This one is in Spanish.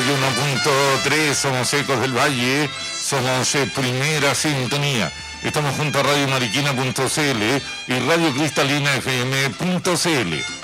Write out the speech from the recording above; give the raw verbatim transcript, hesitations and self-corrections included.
y uno punto tres, somos Ecos del Valle, somos eh, Primera Sintonía. Estamos junto a Radio Mariquina punto c l y Radio Cristalina F M punto c l.